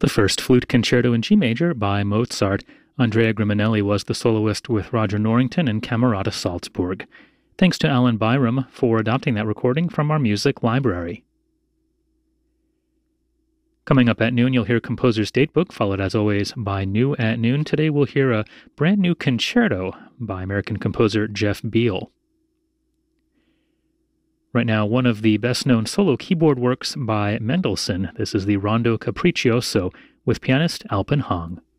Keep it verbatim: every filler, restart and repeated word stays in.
The first flute concerto in G major by Mozart. Andrea Grimonelli was the soloist with Roger Norrington and Camerata Salzburg. Thanks to Alan Byram for adopting that recording from our music library. Coming up at noon, you'll hear Composer's Datebook, followed as always by New at Noon. Today we'll hear a brand new concerto by American composer Jeff Beal. Right now, one of the best-known solo keyboard works by Mendelssohn. This is the Rondo Capriccioso with pianist Alpen Hong.